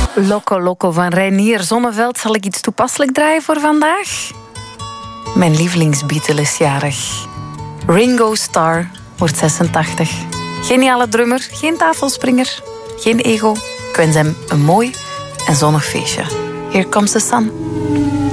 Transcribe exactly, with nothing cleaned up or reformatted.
Loco Loco van Reinier Zonneveld. Zal ik iets toepasselijk draaien voor vandaag? Mijn lievelingsbeatle is jarig. Ringo Starr wordt zesentachtig. Geniale drummer, geen tafelspringer, geen ego. Ik wens hem een mooi en zonnig feestje. Here comes the sun.